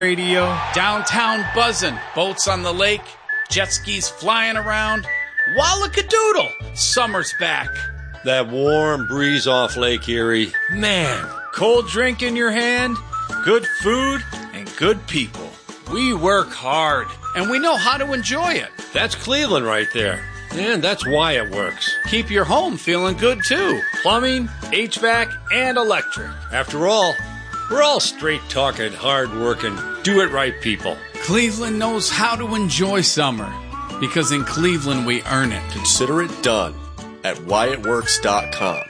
Radio, downtown buzzing, boats on the lake, jet skis flying around. Wallakadoodle, summer's back. That warm breeze off Lake Erie. Man, cold drink in your hand, good food, and good people. We work hard, and we know how to enjoy it. That's Cleveland right there. And that's why it works. Keep your home feeling good, too. Plumbing, HVAC, and electric. After all, we're all straight-talking, hard-working, do-it-right people. Cleveland knows how to enjoy summer, because in Cleveland we earn it. Consider it done at whyitworks.com.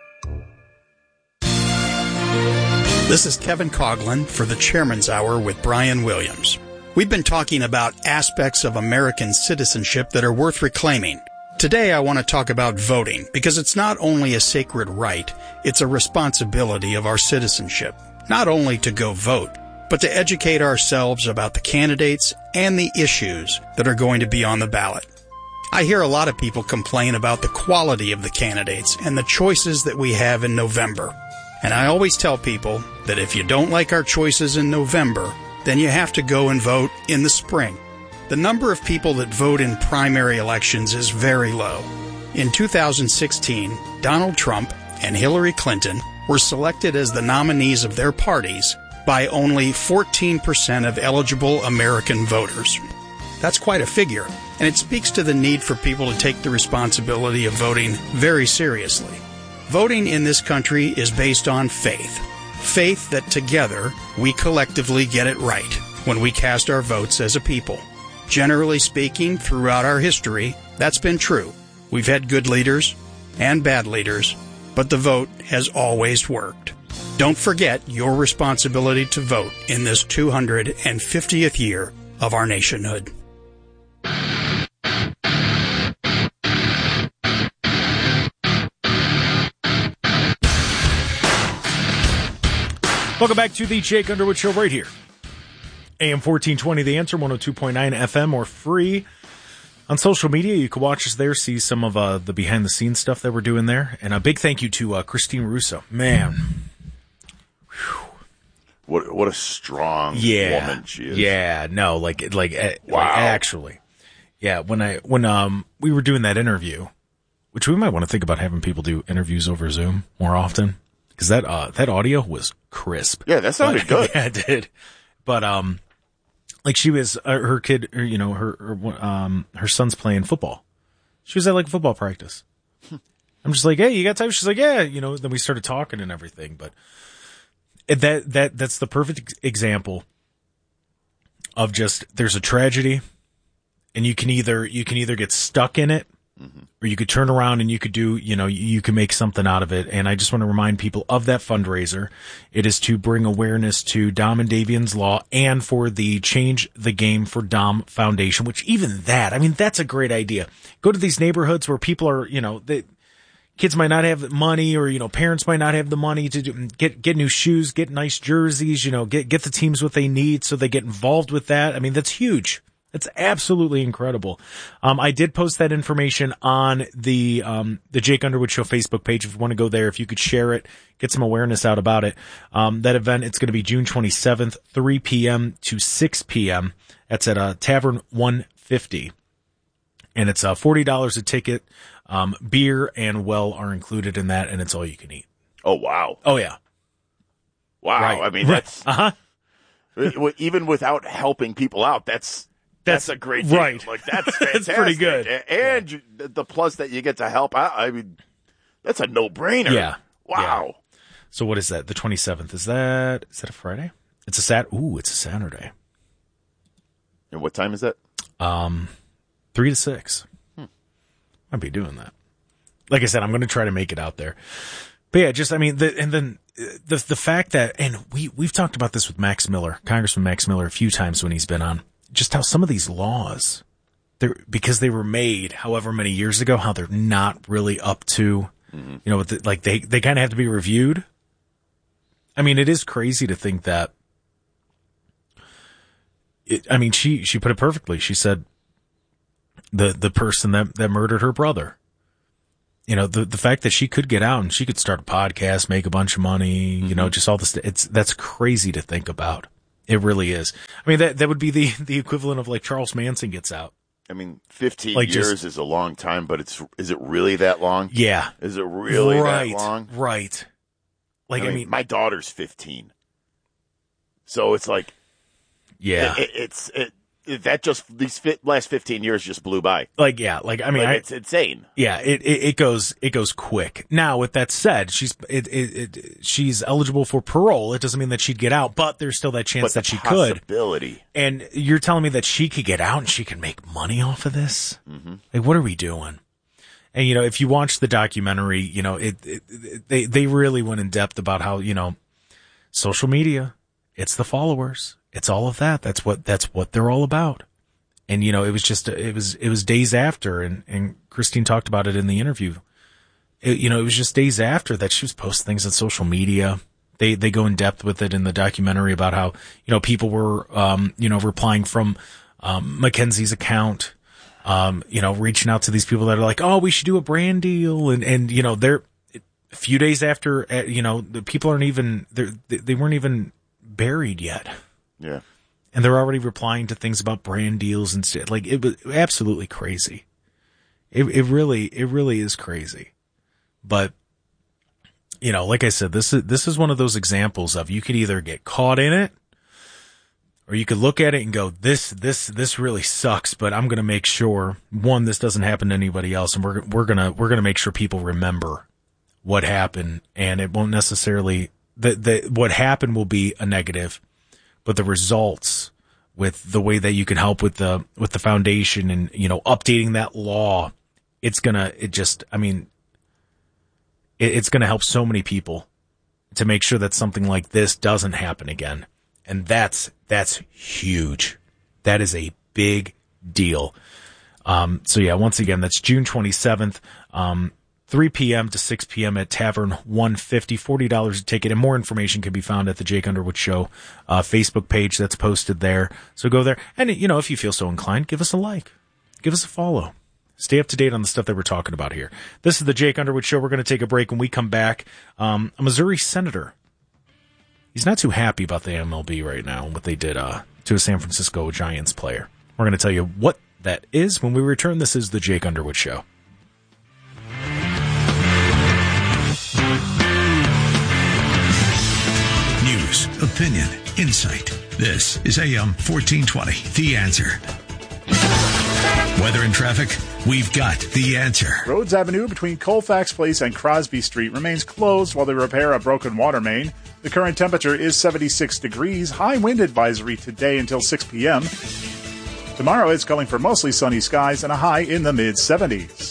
This is Kevin Coughlin for the Chairman's Hour with Brian Williams. We've been talking about aspects of American citizenship that are worth reclaiming. Today I want to talk about voting, because it's not only a sacred right, it's a responsibility of our citizenship. Not only to go vote, but to educate ourselves about the candidates and the issues that are going to be on the ballot. I hear a lot of people complain about the quality of the candidates and the choices that we have in November. And I always tell people that if you don't like our choices in November, then you have to go and vote in the spring. The number of people that vote in primary elections is very low. In 2016, Donald Trump and Hillary Clinton were selected as the nominees of their parties by only 14% of eligible American voters. That's quite a figure, and it speaks to the need for people to take the responsibility of voting very seriously. Voting in this country is based on faith. Faith that together we collectively get it right when we cast our votes as a people. Generally speaking, throughout our history, that's been true. We've had good leaders and bad leaders, but the vote has always worked. Don't forget your responsibility to vote in this 250th year of our nationhood. Welcome back to the Jake Underwood Show right here. AM 1420 The Answer, 102.9 FM, or free on social media. You can watch us there, see some of the behind-the-scenes stuff that we're doing there. And a big thank you to Christine Russo. Man. Whew. What a strong woman she is. Yeah, no, wow. Like actually. Yeah, when we were doing that interview, which we might want to think about having people do interviews over Zoom more often, because that audio was crisp. Yeah, that sounded good. Yeah, it did. But like she was her kid, or, you know, her son's playing football. She was at like football practice. I'm just like, hey, you got time? She's like, yeah, you know. Then we started talking and everything. But that's the perfect example of just there's a tragedy, and you can either get stuck in it, or you could turn around and you could do, you know, you can make something out of it. And I just want to remind people of that fundraiser. It is to bring awareness to Dom and Davian's Law and for the Change the Game for Dom Foundation, which even that, I mean, that's a great idea. Go to these neighborhoods where people are, you know, kids might not have money, or, you know, parents might not have the money to get new shoes, get nice jerseys, you know, get the teams what they need, so they get involved with that. I mean, that's huge. It's absolutely incredible. I did post that information on the Jake Underwood Show Facebook page. If you want to go there, if you could share it, get some awareness out about it. That event, it's going to be June 27th, 3 p.m. to 6 p.m. That's at Tavern 150. And it's $40 a ticket. Beer and well are included in that, and it's all you can eat. Oh, wow. Oh, yeah. Wow. Right. I mean, that's... Even without helping people out, that's a great thing. Right. Like, that's fantastic. That's pretty good. And the plus that you get to help out, I mean, that's a no-brainer. Yeah. Wow. Yeah. So what is that? The 27th. Is that a Friday? It's a Saturday. And what time is that? 3 to 6. I'd be doing that. Like I said, I'm going to try to make it out there. But yeah, just, I mean, the fact that, and we've talked about this with Max Miller, Congressman Max Miller, a few times when he's been on, just how some of these laws, because they were made however many years ago, how they're not really up to, you know, like they kind of have to be reviewed. I mean, it is crazy to think that, she put it perfectly. She said the person that murdered her brother, you know, the fact that she could get out and she could start a podcast, make a bunch of money, you know, just all this, that's crazy to think about. It really is. I mean, that would be the equivalent of like Charles Manson gets out. I mean, 15 Like years is a long time, but is it really that long? Yeah. Is it really right, that long? Right. Like, I mean, my daughter's 15. So it's like, yeah, these last 15 years just blew by. Like, yeah, like, I mean, it's insane. Yeah, it goes quick. Now, with that said, she's eligible for parole. It doesn't mean that she'd get out, but there's still that chance that she could. And you're telling me that she could get out and she can make money off of this? Mm-hmm. Like, what are we doing? And, you know, if you watch the documentary, you know, they really went in depth about how, you know, social media, it's the followers. It's all of that. That's what they're all about. And, you know, it was days after, and Christine talked about it in the interview. It was just days after that she was posting things on social media. They go in depth with it in the documentary about how, you know, people were, replying from, Mackenzie's account, reaching out to these people that are like, oh, we should do a brand deal. And, you know, they're a few days after, the people aren't even, they weren't even buried yet. Yeah. And they're already replying to things about brand deals and stuff. Like, it was absolutely crazy. It really is crazy. But, you know, like I said, this is one of those examples of you could either get caught in it or you could look at it and go, this really sucks, but I'm going to make sure, one, this doesn't happen to anybody else. And we're going to make sure people remember what happened, and it won't necessarily, what happened will be a negative. But the results with the way that you can help with the foundation and, you know, updating that law, it's going to help so many people to make sure that something like this doesn't happen again. And that's huge. That is a big deal. So yeah, once again, that's June 27th. 3 p.m. to 6 p.m. at Tavern 150, $40 a ticket, and more information can be found at the Jake Underwood Show Facebook page that's posted there. So go there, and, you know, if you feel so inclined, give us a like, give us a follow. Stay up to date on the stuff that we're talking about here. This is the Jake Underwood Show. We're going to take a break. When we come back, a Missouri senator, he's not too happy about the MLB right now and what they did to a San Francisco Giants player. We're going to tell you what that is when we return. This is the Jake Underwood Show. News, opinion, insight. This is AM 1420, The Answer. Weather and traffic, we've got the answer. Rhodes Avenue between Colfax Place and Crosby Street remains closed while they repair a broken water main. The current temperature is 76 degrees. High wind advisory today until 6 p.m. Tomorrow it's calling for mostly sunny skies and a high in the mid-70s.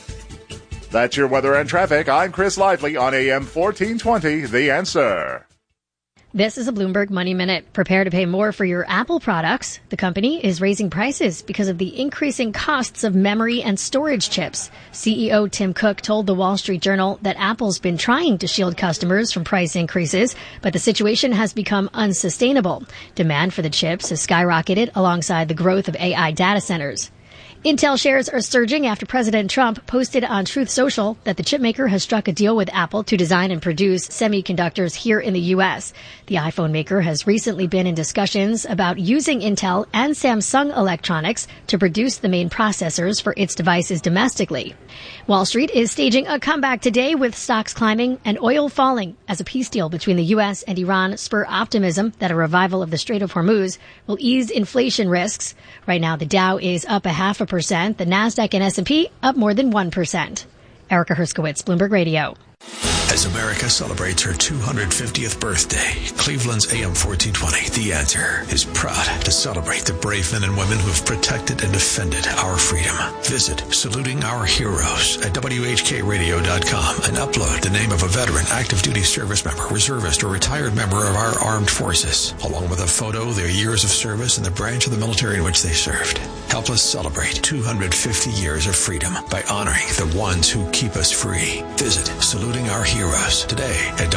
That's your weather and traffic. I'm Chris Lively on AM 1420, The Answer. This is a Bloomberg Money Minute. Prepare to pay more for your Apple products. The company is raising prices because of the increasing costs of memory and storage chips. CEO Tim Cook told the Wall Street Journal that Apple's been trying to shield customers from price increases, but the situation has become unsustainable. Demand for the chips has skyrocketed alongside the growth of AI data centers. Intel shares are surging after President Trump posted on Truth Social that the chipmaker has struck a deal with Apple to design and produce semiconductors here in the U.S. The iPhone maker has recently been in discussions about using Intel and Samsung Electronics to produce the main processors for its devices domestically. Wall Street is staging a comeback today with stocks climbing and oil falling as a peace deal between the U.S. and Iran spur optimism that a revival of the Strait of Hormuz will ease inflation risks. Right now, the Dow is up 0.5%. The Nasdaq and S&P up more than 1%. Erica Herskowitz, Bloomberg Radio. As America celebrates her 250th birthday, Cleveland's AM 1420, The Answer, is proud to celebrate the brave men and women who have protected and defended our freedom. Visit Saluting Our Heroes at WHKRadio.com and upload the name of a veteran, active duty service member, reservist, or retired member of our armed forces, along with a photo, their years of service, and the branch of the military in which they served. Help us celebrate 250 years of freedom by honoring the ones who keep us free. Visit Saluting Our Heroes today at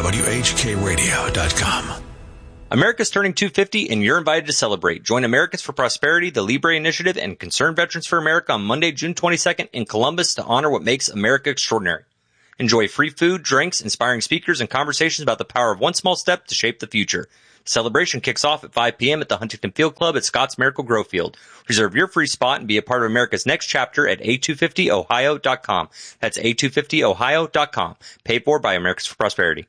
WHKRadio.com. America's turning 250 and you're invited to celebrate. Join Americans for Prosperity, the Libre Initiative, and Concerned Veterans for America on Monday, June 22nd in Columbus to honor what makes America extraordinary. Enjoy free food, drinks, inspiring speakers, and conversations about the power of one small step to shape the future. Celebration kicks off at 5 p.m. at the Huntington Field Club at Scott's Miracle Grow Field. Reserve your free spot and be a part of America's next chapter at a250ohio.com. That's a250ohio.com. Paid for by Americans for Prosperity.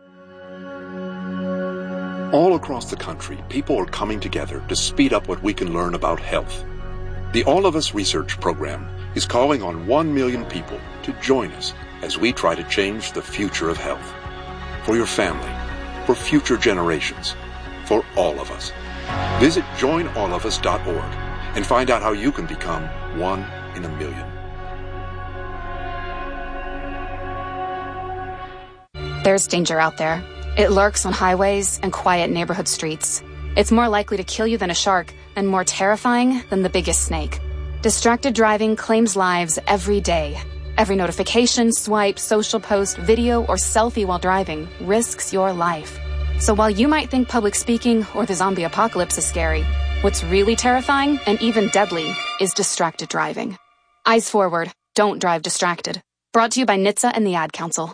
All across the country, people are coming together to speed up what we can learn about health. The All of Us Research Program is calling on 1 million people to join us as we try to change the future of health. For your family, for future generations, for all of us. Visit joinallofus.org and find out how you can become 1 in a million. There's danger out there. It lurks on highways and quiet neighborhood streets. It's more likely to kill you than a shark and more terrifying than the biggest snake. Distracted driving claims lives every day. Every notification, swipe, social post, video, or selfie while driving risks your life. So while you might think public speaking or the zombie apocalypse is scary, what's really terrifying and even deadly is distracted driving. Eyes forward. Don't drive distracted. Brought to you by NHTSA and the Ad Council.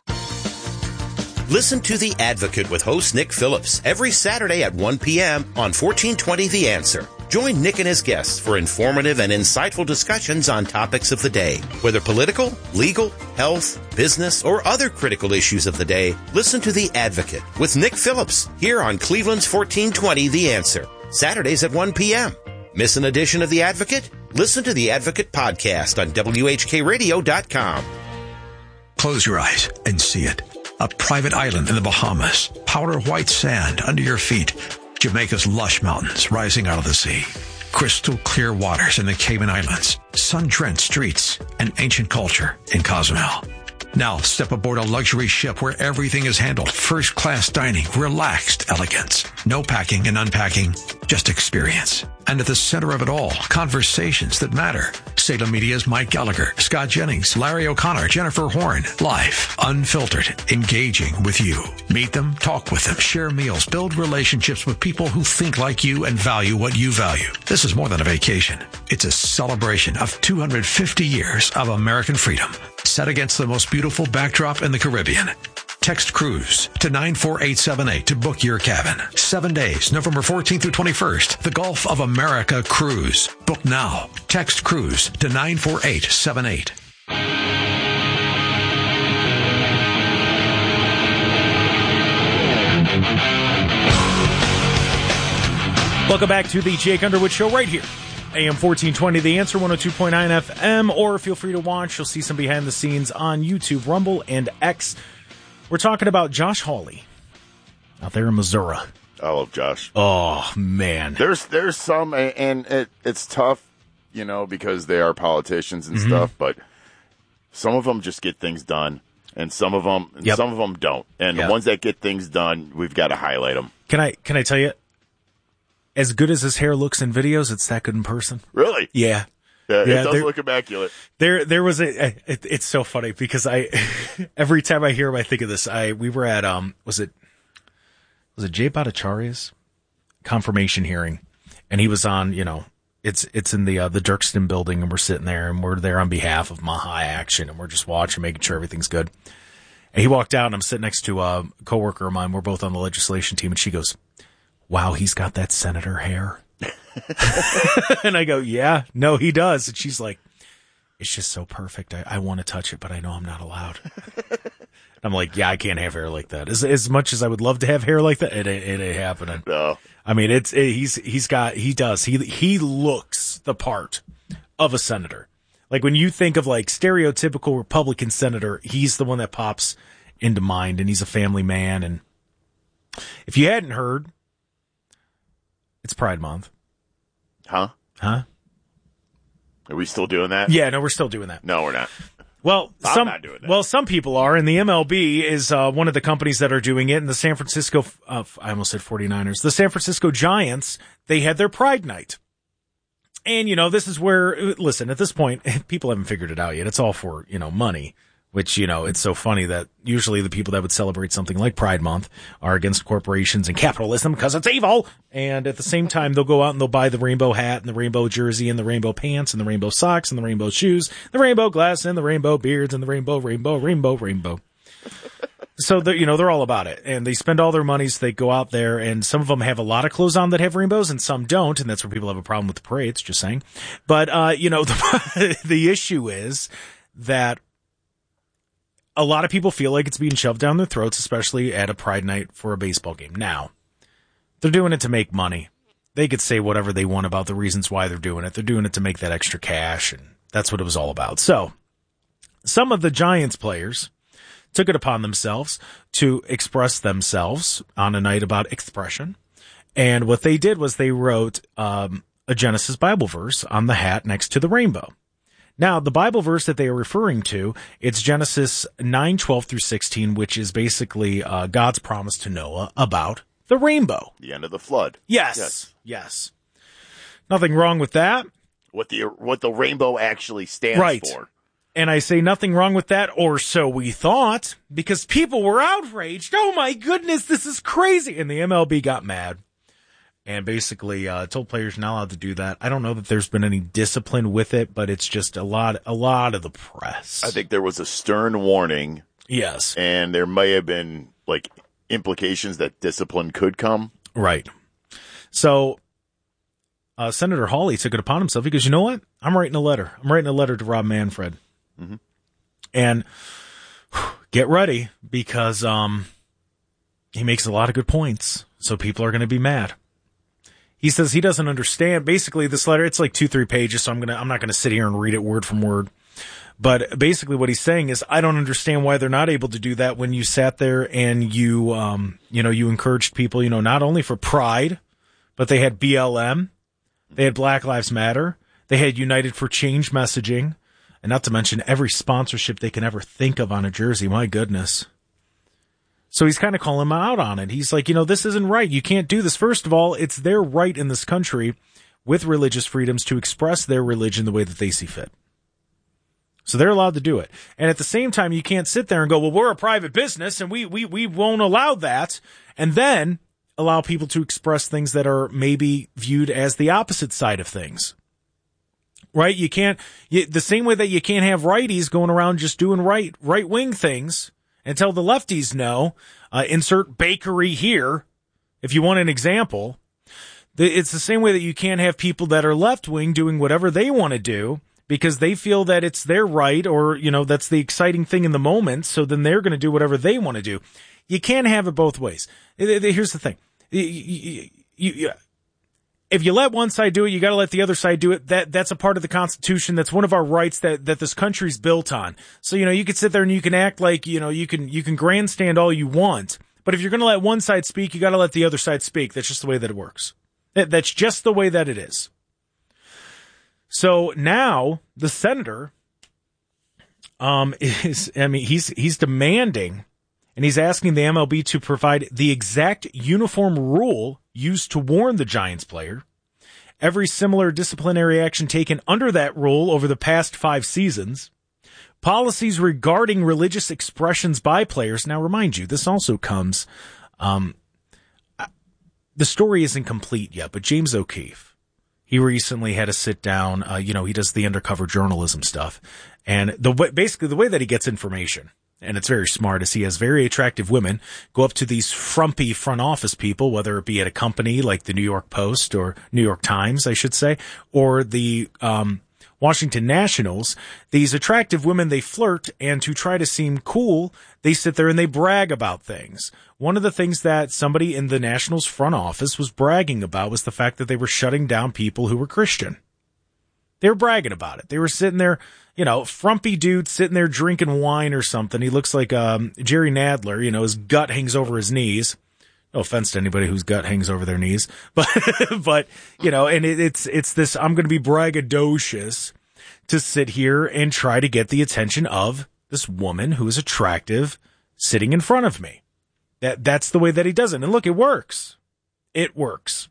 Listen to The Advocate with host Nick Phillips every Saturday at 1 p.m. on 1420 The Answer. Join Nick and his guests for informative and insightful discussions on topics of the day. Whether political, legal, health, business, or other critical issues of the day, listen to The Advocate with Nick Phillips here on Cleveland's 1420 The Answer. Saturdays at 1 p.m. Miss an edition of The Advocate? Listen to The Advocate podcast on WHKRadio.com. Close your eyes and see it. A private island in the Bahamas, powder white sand under your feet, Jamaica's lush mountains rising out of the sea, crystal clear waters in the Cayman Islands, sun-drenched streets, and ancient culture in Cozumel. Now step aboard a luxury ship where everything is handled first-class dining, relaxed elegance. No packing and unpacking, just experience. And at the center of it all, conversations that matter. Salem Media's Mike Gallagher, Scott Jennings, Larry O'Connor, Jennifer Horn. Live, unfiltered, engaging with you. Meet them, talk with them, share meals, build relationships with people who think like you and value what you value. This is more than a vacation. It's a celebration of 250 years of American freedom, set against the most beautiful backdrop in the Caribbean. Text cruise to 94878 to book your cabin. 7 days, November 14th through 21st. The Gulf of America Cruise. Book now. Text cruise to 94878. Welcome back to the Jake Underwood Show right here. AM 1420, The Answer, 102.9 FM, or feel free to watch. You'll see some behind the scenes on YouTube, Rumble, and X. We're talking about Josh Hawley out there in Missouri. I love Josh. Oh, man. There's some, and it's tough, because they are politicians and stuff, but some of them just get things done, and some of them don't. And the ones that get things done, we've got to highlight them. Can I tell you, as good as his hair looks in videos, it's that good in person. Really? Yeah. It does look immaculate. There was it's so funny because every time I hear him, I think of this. We were at, was it Jay Bhattacharya's confirmation hearing, and he was on, it's in the Dirkston building, and we're sitting there, and we're there on behalf of Maha Action, and we're just watching, making sure everything's good. And he walked out, and I'm sitting next to a coworker of mine. We're both on the legislation team, and she goes, "Wow, he's got that senator hair." And I go, "Yeah, no, he does." And she's like, "It's just so perfect. I want to touch it, but I know I'm not allowed." And I'm like, "Yeah, I can't have hair like that. As much as I would love to have hair like that, it ain't happening." No. I mean, he looks the part of a senator. Like when you think of like stereotypical Republican senator, he's the one that pops into mind, and he's a family man. And if you hadn't heard, it's Pride Month. Huh? Are we still doing that? Yeah, no, we're still doing that. No, we're not. Well, I'm not doing that. Well, some people are, and the MLB is one of the companies that are doing it. And the San Francisco, I almost said 49ers, the San Francisco Giants, they had their Pride Night. And, this is where, listen, at this point, people haven't figured it out yet. It's all for, money. Which, it's so funny that usually the people that would celebrate something like Pride Month are against corporations and capitalism because it's evil. And at the same time, they'll go out and they'll buy the rainbow hat and the rainbow jersey and the rainbow pants and the rainbow socks and the rainbow shoes, the rainbow glass and the rainbow beards and the rainbow. So they're all about it, and they spend all their money. So they go out there, and some of them have a lot of clothes on that have rainbows, and some don't, and that's where people have a problem with the parades. Just saying, but the issue is that a lot of people feel like it's being shoved down their throats, especially at a Pride night for a baseball game. Now, they're doing it to make money. They could say whatever they want about the reasons why they're doing it. They're doing it to make that extra cash, and that's what it was all about. So, some of the Giants players took it upon themselves to express themselves on a night about expression. And what they did was they wrote a Genesis Bible verse on the hat next to the rainbow. Now, the Bible verse that they are referring to, it's Genesis 9:12-16, which is basically God's promise to Noah about the rainbow. The end of the flood. Yes. Nothing wrong with that. What the rainbow actually stands for. And I say nothing wrong with that, or so we thought, because people were outraged. Oh my goodness, this is crazy. And the MLB got mad and basically told players not allowed to do that. I don't know that there's been any discipline with it, but it's just a lot of the press. I think there was a stern warning. Yes. And there may have been like implications that discipline could come. Right. So Senator Hawley took it upon himself. He goes, you know what? I'm writing a letter. I'm writing a letter to Rob Manfred. Mm-hmm. And get ready, because he makes a lot of good points. So people are going to be mad. He says he doesn't understand. Basically, this letter, it's like 2-3 pages, so I'm not going to sit here and read it word from word. But basically what he's saying is, I don't understand why they're not able to do that when you sat there and you encouraged people, not only for Pride, but they had BLM, they had Black Lives Matter, they had United for Change messaging, and not to mention every sponsorship they can ever think of on a jersey. My goodness. So he's kind of calling them out on it. He's like, this isn't right. You can't do this. First of all, it's their right in this country with religious freedoms to express their religion the way that they see fit. So they're allowed to do it. And at the same time, you can't sit there and go, well, we're a private business and we won't allow that. And then allow people to express things that are maybe viewed as the opposite side of things. Right? You can't, the same way that you can't have righties going around just doing right-wing things and tell the lefties no, insert bakery here, if you want an example. It's the same way that you can't have people that are left-wing doing whatever they want to do because they feel that it's their right or, that's the exciting thing in the moment, so then they're going to do whatever they want to do. You can't have it both ways. Here's the thing. If you let one side do it, you got to let the other side do it. That's a part of the Constitution. That's one of our rights that this country's built on. So, you could sit there and you can act like, you can grandstand all you want. But if you're going to let one side speak, you got to let the other side speak. That's just the way that it works. That's just the way that it is. So now the senator, he's demanding and he's asking the MLB to provide the exact uniform rule used to warn the Giants player, every similar disciplinary action taken under that rule over the past 5 seasons, policies regarding religious expressions by players. Now, remind you, this also comes, the story isn't complete yet, but James O'Keefe, he recently had a sit down, he does the undercover journalism stuff, and basically the way that he gets information, and it's very smart, is he has very attractive women go up to these frumpy front office people, whether it be at a company like the New York Post or New York Times, I should say, or the Washington Nationals. These attractive women, they flirt, and to try to seem cool, they sit there and they brag about things. One of the things that somebody in the Nationals front office was bragging about was the fact that they were shutting down people who were Christian. They were bragging about it. They were sitting there, frumpy dude sitting there drinking wine or something. He looks like Jerry Nadler, his gut hangs over his knees. No offense to anybody whose gut hangs over their knees, but and it's this, I'm going to be braggadocious to sit here and try to get the attention of this woman who is attractive sitting in front of me. That's the way that he does it. And look, it works. It works.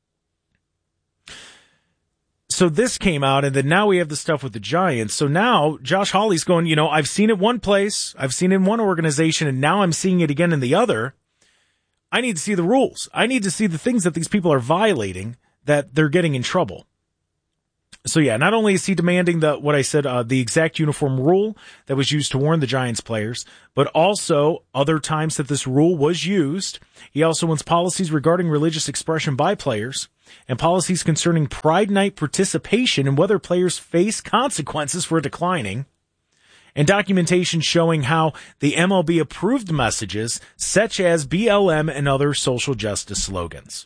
So this came out, and then now we have the stuff with the Giants. So now Josh Hawley's going, I've seen it one place, I've seen it in one organization, and now I'm seeing it again in the other. I need to see the rules. I need to see the things that these people are violating, that they're getting in trouble. So yeah, not only is he demanding the exact uniform rule that was used to warn the Giants players, but also other times that this rule was used. He also wants policies regarding religious expression by players and policies concerning Pride Night participation and whether players face consequences for declining, and documentation showing how the MLB approved messages such as BLM and other social justice slogans.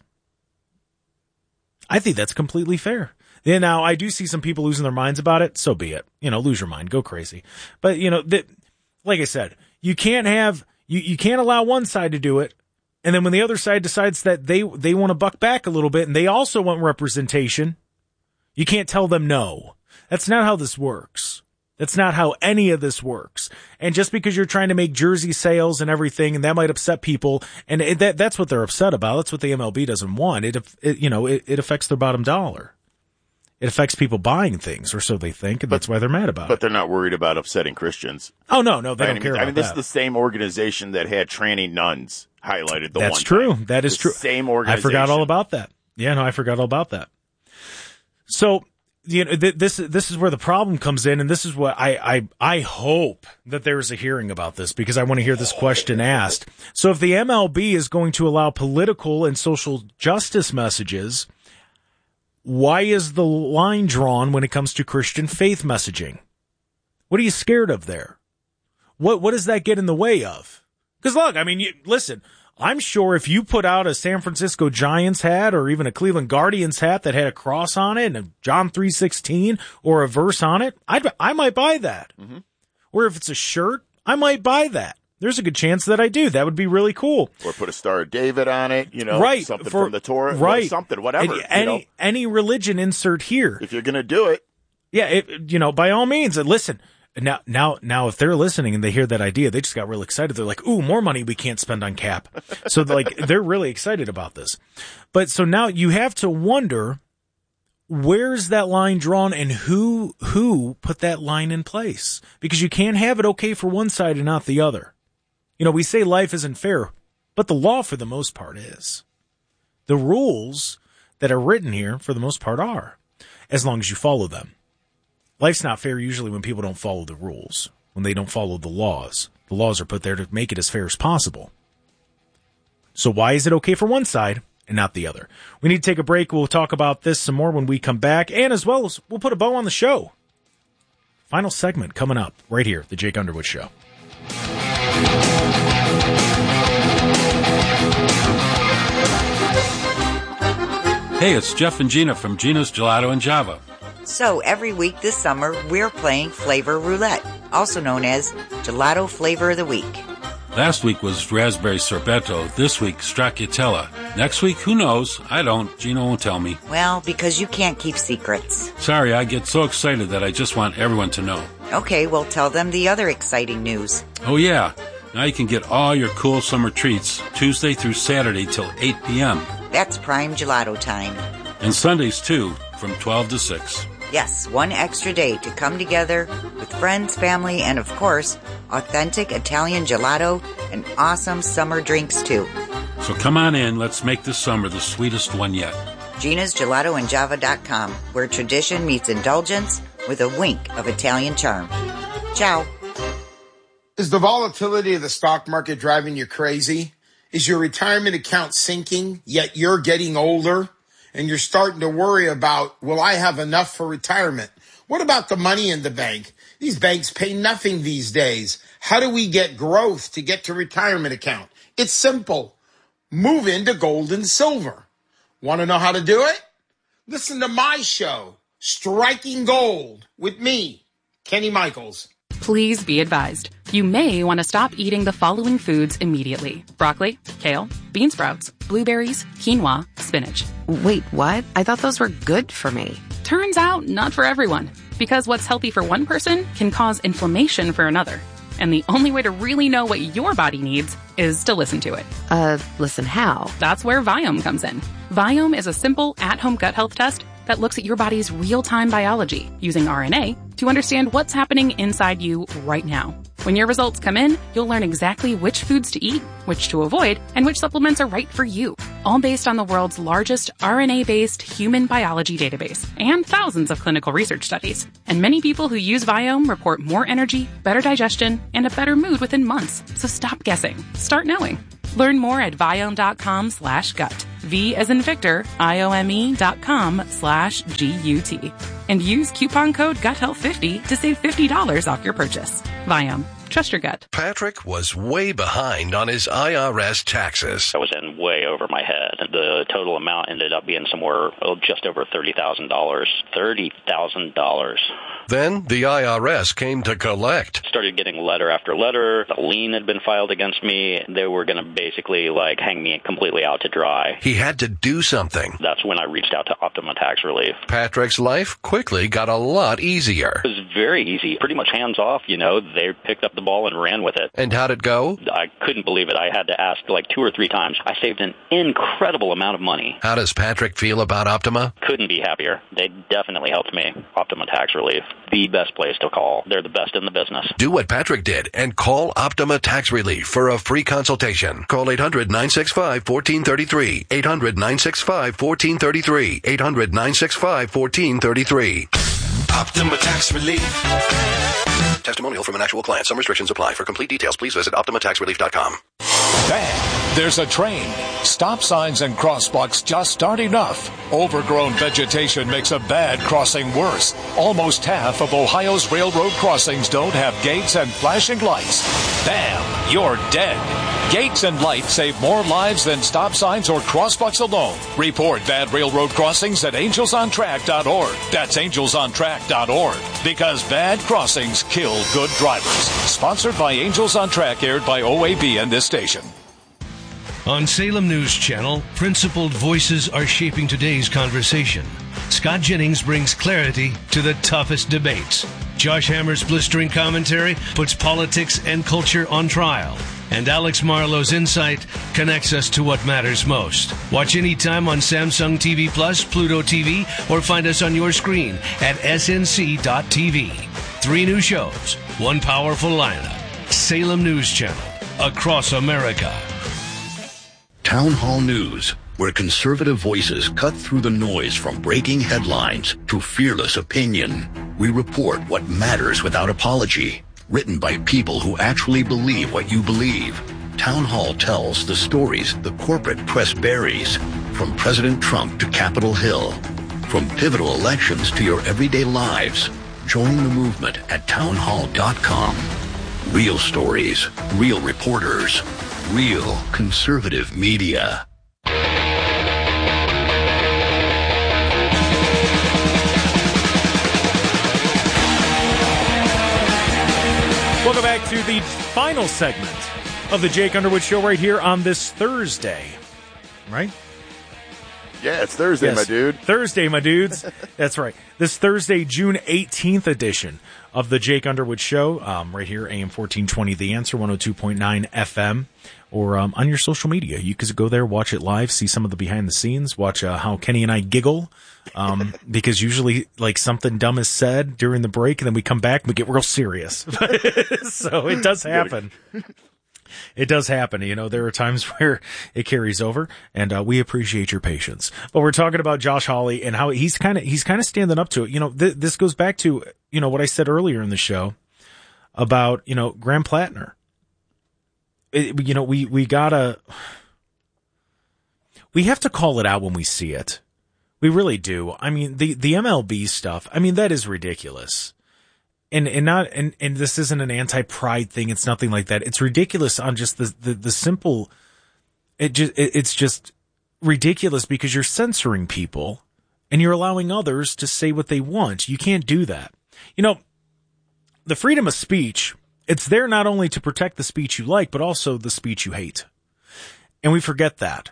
I think that's completely fair. Yeah, now, I do see some people losing their minds about it. So be it. Lose your mind. Go crazy. But, like I said, you can't allow one side to do it. And then when the other side decides that they want to buck back a little bit and they also want representation, you can't tell them no. That's not how this works. That's not how any of this works. And just because you're trying to make jersey sales and everything, and that might upset people, and that's what they're upset about. That's what the MLB doesn't want. It affects their bottom dollar. It affects people buying things, or so they think, and that's why they're mad about it. But they're not worried about upsetting Christians. Oh, no, they don't care about that. I mean, this is the same organization that had tranny nuns highlighted the one time. That's true. That is true. Same organization. I forgot all about that. Yeah, no, I forgot all about that. So, this is where the problem comes in, and this is what I hope that there's a hearing about this, because I want to hear this question asked. So if the MLB is going to allow political and social justice messages, why is the line drawn when it comes to Christian faith messaging? What are you scared of there? What does that get in the way of? Because look, I mean, listen, I'm sure if you put out a San Francisco Giants hat or even a Cleveland Guardians hat that had a cross on it and a John 3:16 or a verse on it, I might buy that. Mm-hmm. Or if it's a shirt, I might buy that. There's a good chance that I do. That would be really cool. Or put a Star of David on it, right, something from the Torah, right. Something, whatever. Any religion insert here. If you're going to do it. Yeah, by all means. Listen, now, if they're listening and they hear that idea, they just got real excited. They're like, ooh, more money we can't spend on cap. So they're really excited about this. But so now you have to wonder, where's that line drawn and who put that line in place? Because you can't have it okay for one side and not the other. We say life isn't fair, but the law for the most part is. The rules that are written here for the most part are, as long as you follow them. Life's not fair usually when people don't follow the rules, when they don't follow the laws. The laws are put there to make it as fair as possible. So why is it okay for one side and not the other? We need to take a break. We'll talk about this some more when we come back, and as well as we'll put a bow on the show. Final segment coming up right here, The Jake Underwood Show. Hey, it's Jeff and Gina from Gina's Gelato and Java. So every week this summer, we're playing Flavor Roulette, also known as Gelato Flavor of the Week. Last week was Raspberry Sorbetto. This week, Stracciatella. Next week, who knows? I don't. Gina won't tell me. Well, because you can't keep secrets. Sorry, I get so excited that I just want everyone to know. Okay, well, tell them the other exciting news. Oh, yeah. Now you can get all your cool summer treats Tuesday through Saturday till 8 p.m. That's prime gelato time. And Sundays, too, from 12 to 6. Yes, one extra day to come together with friends, family, and of course, authentic Italian gelato and awesome summer drinks too. So come on in, let's make this summer the sweetest one yet. Gina'sGelatoandJava.com, where tradition meets indulgence with a wink of Italian charm. Ciao. Is the volatility of the stock market driving you crazy? Is your retirement account sinking, yet you're getting older? And you're starting to worry about, will I have enough for retirement? What about the money in the bank? These banks pay nothing these days. How do we get growth to get to retirement account? It's simple. Move into gold and silver. Want to know how to do it? Listen to my show, Striking Gold, with me, Kenny Michaels. Please be advised. You may want to stop eating the following foods immediately. Broccoli, kale, bean sprouts, blueberries, quinoa, spinach. Wait, what? I thought those were good for me. Turns out, not for everyone. Because what's healthy for one person can cause inflammation for another. And the only way to really know what your body needs is to listen to it. Listen how? That's where Viome comes in. Viome is a simple, at-home gut health test that looks at your body's real-time biology using RNA to understand what's happening inside you right now. When your results come in, you'll learn exactly which foods to eat, which to avoid, and which supplements are right for you. All based on the world's largest RNA-based human biology database and thousands of clinical research studies. And many people who use Viome report more energy, better digestion, and a better mood within months. So stop guessing. Start knowing. Learn more at Viome.com/gut. V as in Victor, IOME.com/GUT. And use coupon code GUTHEALTH50 to save $50 off your purchase. Viome. Trust your gut. Patrick was way behind on his IRS taxes. I was in way over my head. The total amount ended up being somewhere just over $30,000. $30,000. Then the IRS came to collect. Started getting letter after letter. A lien had been filed against me. They were going to basically hang me completely out to dry. He had to do something. That's when I reached out to Optima Tax Relief. Patrick's life quickly got a lot easier. It was very easy. Pretty much hands off, They picked up the ball and ran with it. And how'd it go? I couldn't believe it. I had to ask 2 or 3 times. I saved an incredible amount of money. How does Patrick feel about Optima? Couldn't be happier. They definitely helped me. Optima Tax Relief. The best place to call. They're the best in the business. Do what Patrick did and call Optima Tax Relief for a free consultation. Call 800-965-1433. 800-965-1433. 800-965-1433. Optima Tax Relief. Testimonial from an actual client. Some restrictions apply. For complete details, please visit OptimaTaxRelief.com. Bang! There's a train. Stop signs and crosswalks just aren't enough. Overgrown vegetation makes a bad crossing worse. Almost half of Ohio's railroad crossings don't have gates and flashing lights. Bam! You're dead. Gates and lights save more lives than stop signs or crosswalks alone. Report bad railroad crossings at angelsontrack.org. That's angelsontrack.org. Because bad crossings kill good drivers. Sponsored by Angels on Track, aired by OAB and this station. On Salem News Channel, principled voices are shaping today's conversation. Scott Jennings brings clarity to the toughest debates. Josh Hammer's blistering commentary puts politics and culture on trial. And Alex Marlowe's insight connects us to what matters most. Watch anytime on Samsung TV Plus, Pluto TV, or find us on your screen at snc.tv. 3 new shows, 1 powerful lineup. Salem News Channel, across America. Town Hall News, where conservative voices cut through the noise from breaking headlines to fearless opinion. We report what matters without apology. Written by people who actually believe what you believe. Town Hall tells the stories the corporate press buries, from President Trump to Capitol Hill. From pivotal elections to your everyday lives. Join the movement at townhall.com. Real stories, real reporters, real conservative media. Welcome back to the final segment of the Jake Underwood Show right here on this Thursday. Right? Yeah, it's Thursday, my dude. Thursday, my dudes. That's right. This Thursday, June 18th edition of the Jake Underwood Show, right here, AM 1420, The Answer, 102.9 FM, or on your social media. You can go there, watch it live, see some of the behind the scenes, watch how Kenny and I giggle, because usually something dumb is said during the break, and then we come back and we get real serious. So it does happen. It does happen. There are times where it carries over, and we appreciate your patience. But we're talking about Josh Hawley and how he's kind of standing up to it. This goes back to, what I said earlier in the show about, Graham Plattner. We have to call it out when we see it. We really do. I mean, the MLB stuff, that is ridiculous. And this isn't an anti-pride thing. It's nothing like that. It's ridiculous on just the simple, it's just ridiculous because you're censoring people and you're allowing others to say what they want. You can't do that. The freedom of speech, it's there not only to protect the speech you like, but also the speech you hate. And we forget that.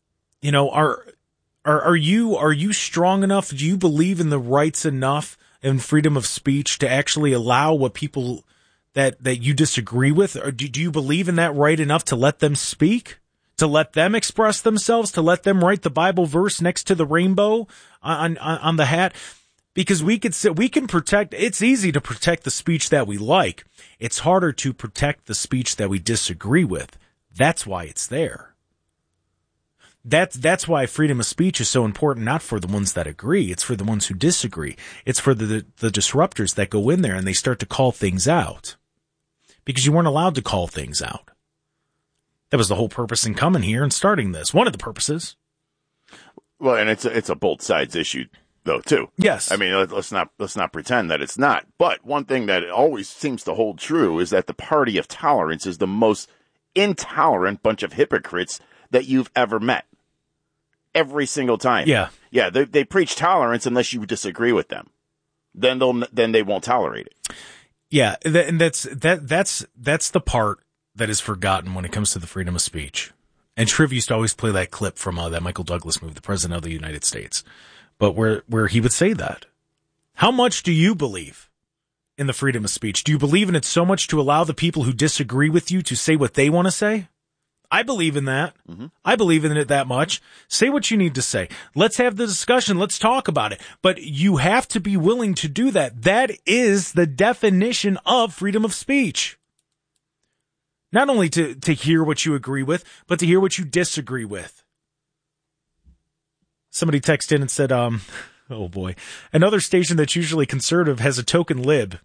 Are you strong enough? Do you believe in the rights enough and freedom of speech to actually allow what people that you disagree with? Or do you believe in that right enough to let them speak, to let them express themselves, to let them write the Bible verse next to the rainbow on the hat? Because we can protect, it's easy to protect the speech that we like. It's harder to protect the speech that we disagree with. That's why it's there. That's why freedom of speech is so important, not for the ones that agree. It's for the ones who disagree. It's for the disruptors that go in there and they start to call things out. Because you weren't allowed to call things out. That was the whole purpose in coming here and starting this. One of the purposes. Well, and it's a both sides issue, though, too. Yes. I mean, let's not pretend that it's not. But one thing that always seems to hold true is that the party of tolerance is the most intolerant bunch of hypocrites that you've ever met. Every single time. Yeah. Yeah, they preach tolerance unless you disagree with them. Then they won't tolerate it. Yeah, and that's the part that is forgotten when it comes to the freedom of speech. And Triv used to always play that clip from that Michael Douglas movie, The President of the United States, but where he would say that. How much do you believe in the freedom of speech? Do you believe in it so much to allow the people who disagree with you to say what they want to say? I believe in that. Mm-hmm. I believe in it that much. Say what you need to say. Let's have the discussion. Let's talk about it. But you have to be willing to do that. That is the definition of freedom of speech. Not only to hear what you agree with, but to hear what you disagree with. Somebody texted in and said, oh boy, another station that's usually conservative has a token lib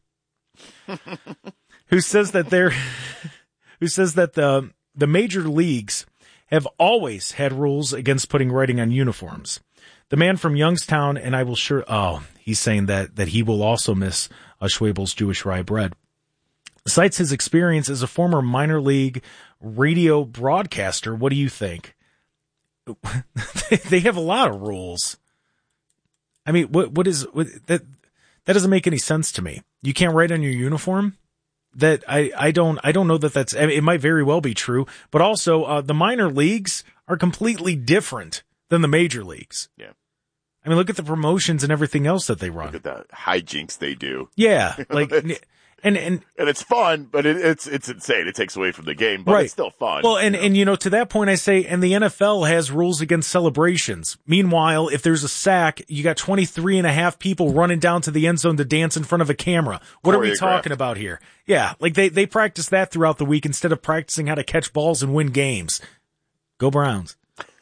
who says that the major leagues have always had rules against putting writing on uniforms. The man from Youngstown, and I will he's saying that he will also miss Schwabel's Jewish rye bread. Cites his experience as a former minor league radio broadcaster. What do you think? They have a lot of rules. I mean, that doesn't make any sense to me. You can't write on your uniform? That I don't know that that's, it might very well be true, but also, the minor leagues are completely different than the major leagues. Yeah. I mean, look at the promotions and everything else that they run. Look at the hijinks they do. Yeah. Like, and it's fun, but it's insane. It takes away from the game, but it's still fun. Well, and to that point, I say, and the NFL has rules against celebrations. Meanwhile, if there's a sack, you got 23 and a half people running down to the end zone to dance in front of a camera. What are we talking about here? Yeah, like they practice that throughout the week instead of practicing how to catch balls and win games. Go Browns.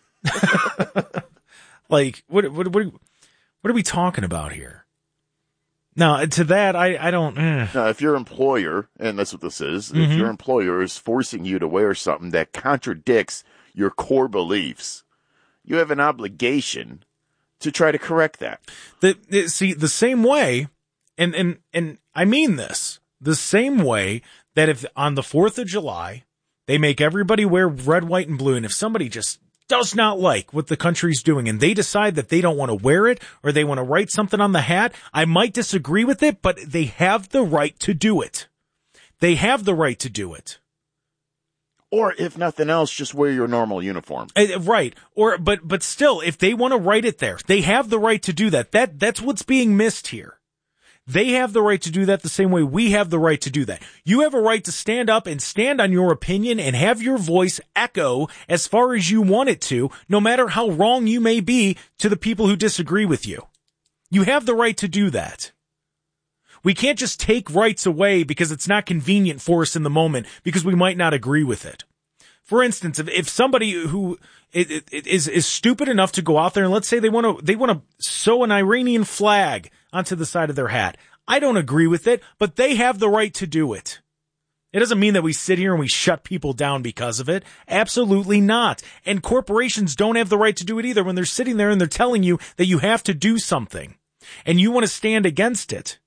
Like, what are we talking about here? Now, to that, I don't... Now, if your employer, and that's what this is, if your employer is forcing you to wear something that contradicts your core beliefs, you have an obligation to try to correct that. The same way, and I mean this, the same way that if on the 4th of July, they make everybody wear red, white, and blue, and if somebody just does not like what the country's doing and they decide that they don't want to wear it or they want to write something on the hat, I might disagree with it, but they have the right to do it. They have the right to do it. Or if nothing else, just wear your normal uniform. Right. Or, but still, if they want to write it there, they have the right to do that. That's what's being missed here. They have the right to do that the same way we have the right to do that. You have a right to stand up and stand on your opinion and have your voice echo as far as you want it to, no matter how wrong you may be to the people who disagree with you. You have the right to do that. We can't just take rights away because it's not convenient for us in the moment because we might not agree with it. For instance, if somebody who is stupid enough to go out there and let's say they want to sew an Iranian flag onto the side of their hat. I don't agree with it, but they have the right to do it. It doesn't mean that we sit here and we shut people down because of it. Absolutely not. And corporations don't have the right to do it either when they're sitting there and they're telling you that you have to do something and you want to stand against it.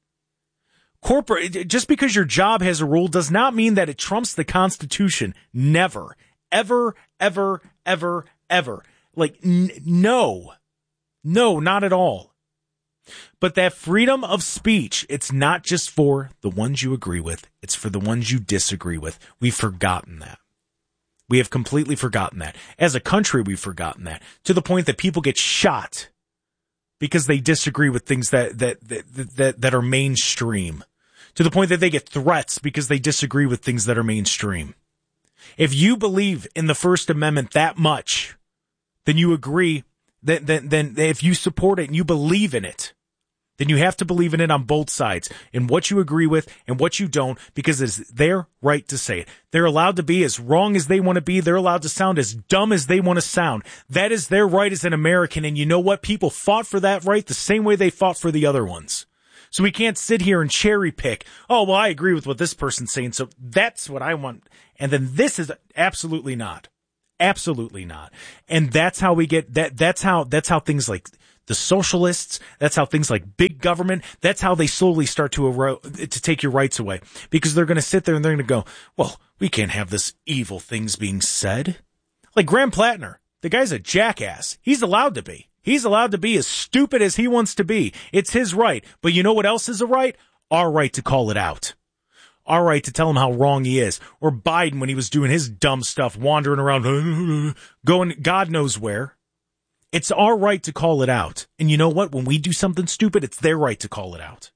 Just because your job has a rule does not mean that it trumps the Constitution. Never. Ever, ever, ever, ever. Like, no. No, not at all. But that freedom of speech, it's not just for the ones you agree with. It's for the ones you disagree with. We've forgotten that. We have completely forgotten that. As a country, we've forgotten that. To the point that people get shot because they disagree with things that are mainstream. To the point that they get threats because they disagree with things that are mainstream. If you believe in the First Amendment that much, then you agree, then if you support it and you believe in it, then you have to believe in it on both sides, in what you agree with and what you don't, because it's their right to say it. They're allowed to be as wrong as they want to be. They're allowed to sound as dumb as they want to sound. That is their right as an American, and you know what? People fought for that right the same way they fought for the other ones. So we can't sit here and cherry pick. Oh, well, I agree with what this person's saying, so that's what I want. And then this is absolutely not. Absolutely not. And that's how we get that. That's how things like the socialists, that's how things like big government, that's how they slowly start to take your rights away, because they're going to sit there and they're going to go, well, we can't have this evil things being said. Like Graham Plattner, the guy's a jackass. He's allowed to be. He's allowed to be as stupid as he wants to be. It's his right. But you know what else is a right? Our right to call it out. Our right to tell him how wrong he is. Or Biden when he was doing his dumb stuff, wandering around, going God knows where. It's our right to call it out. And you know what? When we do something stupid, it's their right to call it out.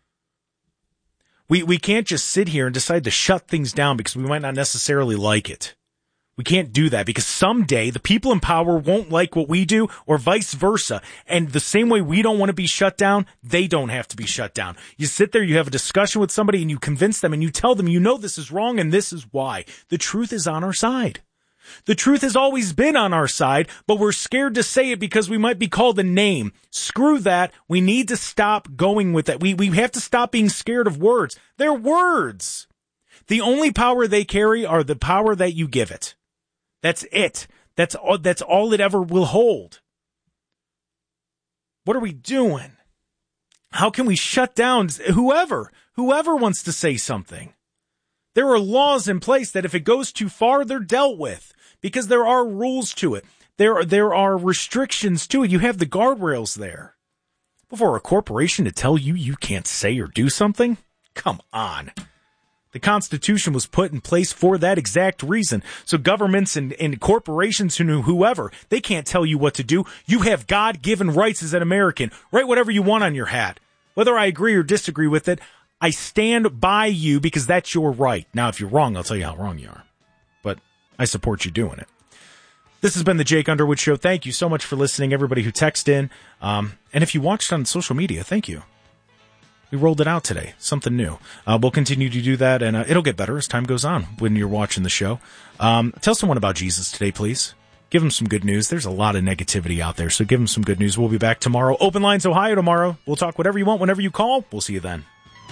We can't just sit here and decide to shut things down because we might not necessarily like it. We can't do that because someday the people in power won't like what we do or vice versa. And the same way we don't want to be shut down, they don't have to be shut down. You sit there, you have a discussion with somebody and you convince them and you tell them, you know, this is wrong and this is why. The truth is on our side. The truth has always been on our side, but we're scared to say it because we might be called a name. Screw that. We need to stop going with that. We have to stop being scared of words. They're words. The only power they carry are the power that you give it. That's it. That's all it ever will hold. What are we doing? How can we shut down whoever wants to say something? There are laws in place that if it goes too far, they're dealt with because there are rules to it. There are restrictions to it. You have the guardrails there. Before a corporation to tell you you can't say or do something? Come on. The Constitution was put in place for that exact reason. So governments and corporations and whoever, they can't tell you what to do. You have God-given rights as an American. Write whatever you want on your hat. Whether I agree or disagree with it, I stand by you because that's your right. Now, if you're wrong, I'll tell you how wrong you are. But I support you doing it. This has been the Jake Underwood Show. Thank you so much for listening, everybody who texted in. And if you watched on social media, thank you. We rolled it out today, something new. We'll continue to do that, and it'll get better as time goes on when you're watching the show. Tell someone about Jesus today, please. Give them some good news. There's a lot of negativity out there, so give them some good news. We'll be back tomorrow. Open Lines Ohio tomorrow. We'll talk whatever you want whenever you call. We'll see you then.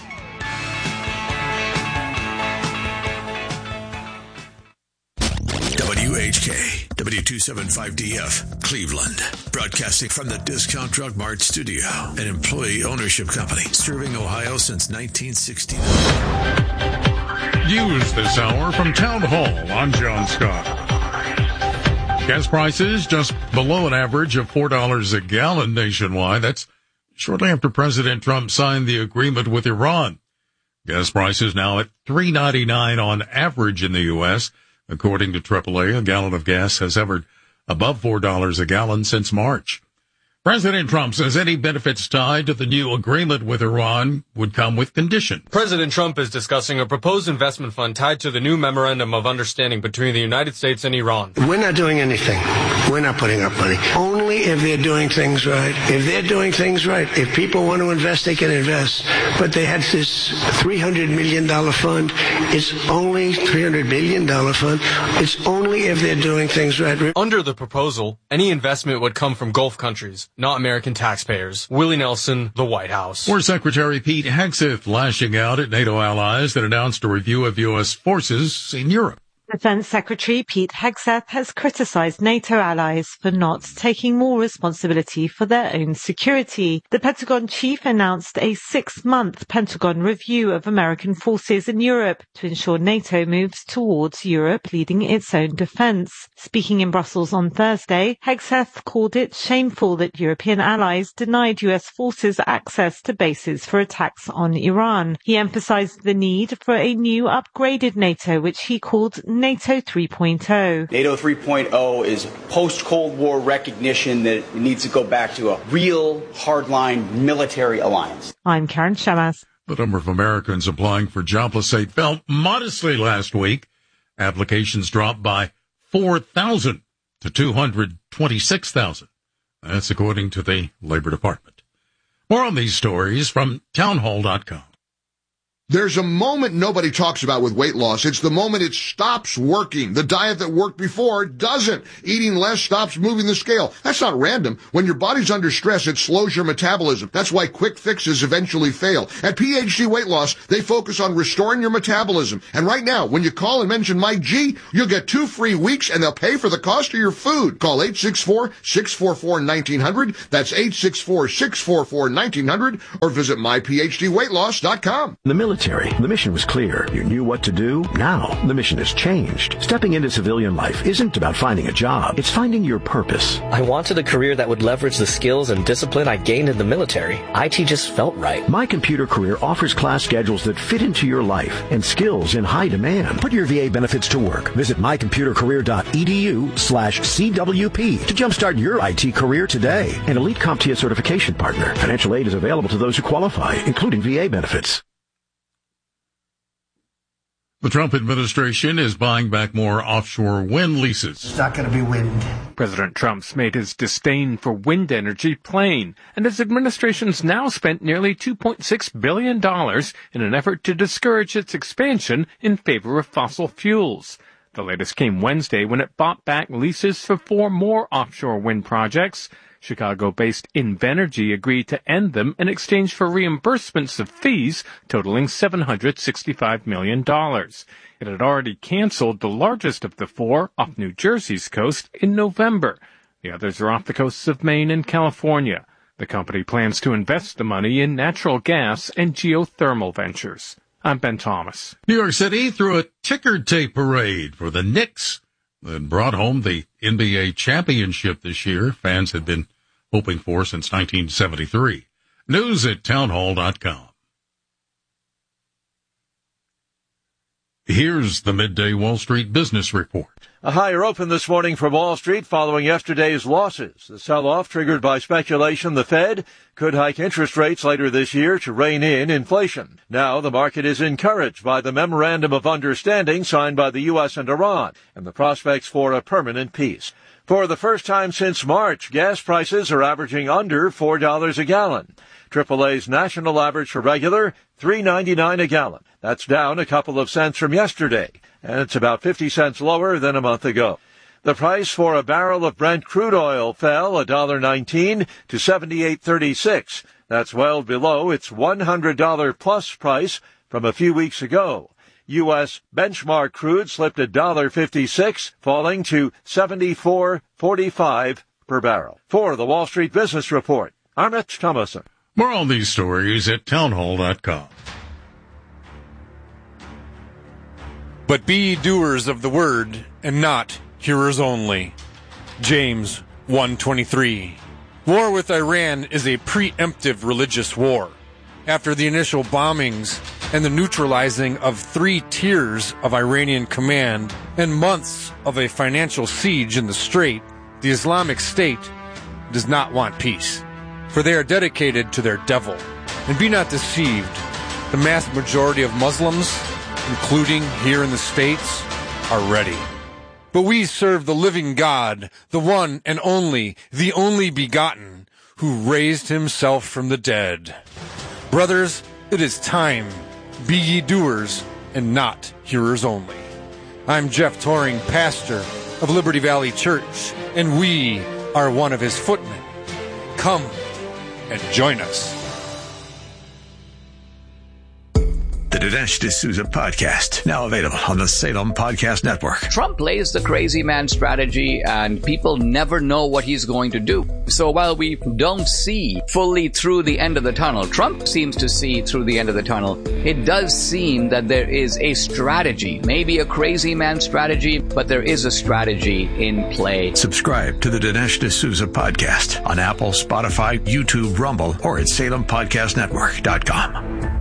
WHK, W275DF, Cleveland. Broadcasting from the Discount Drug Mart studio, an employee ownership company serving Ohio since 1969. News this hour from Town Hall. I'm John Scott. Gas prices just below an average of $4 a gallon nationwide. That's shortly after President Trump signed the agreement with Iran. Gas prices now at $3.99 on average in the U.S., According to AAA, a gallon of gas has hovered above $4 a gallon since March. President Trump says any benefits tied to the new agreement with Iran would come with conditions. President Trump is discussing a proposed investment fund tied to the new memorandum of understanding between the United States and Iran. We're not doing anything. We're not putting up money. Only if they're doing things right. If they're doing things right. If people want to invest, they can invest. But they had this $300 million fund. It's only $300 million fund. It's only if they're doing things right. Under the proposal, any investment would come from Gulf countries, not American taxpayers. Willie Nelson, the White House. War Secretary Pete Hegseth lashing out at NATO allies that announced a review of U.S. forces in Europe. Defense Secretary Pete Hegseth has criticized NATO allies for not taking more responsibility for their own security. The Pentagon chief announced a 6-month Pentagon review of American forces in Europe to ensure NATO moves towards Europe leading its own defense. Speaking in Brussels on Thursday, Hegseth called it shameful that European allies denied U.S. forces access to bases for attacks on Iran. He emphasized the need for a new upgraded NATO, which he called NATO 3.0. NATO 3.0 is post-Cold War recognition that it needs to go back to a real hardline military alliance. I'm Karen Shamas. The number of Americans applying for jobless aid fell modestly last week. Applications dropped by 4,000 to 226,000. That's according to the Labor Department. More on these stories from townhall.com. There's a moment nobody talks about with weight loss. It's the moment it stops working. The diet that worked before doesn't. Eating less stops moving the scale. That's not random. When your body's under stress, it slows your metabolism. That's why quick fixes eventually fail. At PhD Weight Loss, they focus on restoring your metabolism. And right now, when you call and mention Mike G, you'll get 2 free weeks and they'll pay for the cost of your food. Call 864-644-1900. That's 864-644-1900 or visit myphdweightloss.com. The military. The mission was clear. You knew what to do. Now, the mission has changed. Stepping into civilian life isn't about finding a job. It's finding your purpose. I wanted a career that would leverage the skills and discipline I gained in the military. IT just felt right. My Computer Career offers class schedules that fit into your life and skills in high demand. Put your VA benefits to work. Visit mycomputercareer.edu/CWP to jumpstart your IT career today. An elite CompTIA certification partner. Financial aid is available to those who qualify, including VA benefits. The Trump administration is buying back more offshore wind leases. It's not going to be wind. President Trump's made his disdain for wind energy plain, and his administration's now spent nearly $2.6 billion in an effort to discourage its expansion in favor of fossil fuels. The latest came Wednesday when it bought back leases for 4 more offshore wind projects. Chicago-based Invenergy agreed to end them in exchange for reimbursements of fees totaling $765 million. It had already canceled the largest of the 4 off New Jersey's coast in November. The others are off the coasts of Maine and California. The company plans to invest the money in natural gas and geothermal ventures. I'm Ben Thomas. New York City threw a ticker tape parade for the Knicks that brought home the NBA championship this year. Fans had been hoping for since 1973. News at townhall.com. Here's the Midday Wall Street Business Report. A higher open this morning for Wall Street following yesterday's losses. The sell-off triggered by speculation the Fed could hike interest rates later this year to rein in inflation. Now the market is encouraged by the Memorandum of Understanding signed by the U.S. and Iran and the prospects for a permanent peace. For the first time since March, gas prices are averaging under $4 a gallon. AAA's national average for regular, $3.99 a gallon. That's down a couple of cents from yesterday, and it's about 50 cents lower than a month ago. The price for a barrel of Brent crude oil fell $1.19 to $78.36. That's well below its $100 plus price from a few weeks ago. U.S. benchmark crude slipped $1.56, falling to $74.45 per barrel. For the Wall Street Business Report, I'm Rich Thomason. More on these stories at townhall.com. But be ye doers of the word, and not hearers only. James 1:23. War with Iran is a preemptive religious war. After the initial bombings and the neutralizing of 3 tiers of Iranian command and months of a financial siege in the Strait, the Islamic State does not want peace, for they are dedicated to their devil. And be not deceived, the mass majority of Muslims, including here in the States, are ready. But we serve the living God, the one and only, the only begotten, who raised himself from the dead. Brothers, it is time. Be ye doers and not hearers only. I'm Jeff Toring, pastor of Liberty Valley Church, and we are one of his footmen. Come and join us. The Dinesh D'Souza Podcast, now available on the Salem Podcast Network. Trump plays the crazy man strategy, and people never know what he's going to do. So while we don't see fully through the end of the tunnel, Trump seems to see through the end of the tunnel. It does seem that there is a strategy, maybe a crazy man strategy, but there is a strategy in play. Subscribe to the Dinesh D'Souza Podcast on Apple, Spotify, YouTube, Rumble, or at SalemPodcastNetwork.com.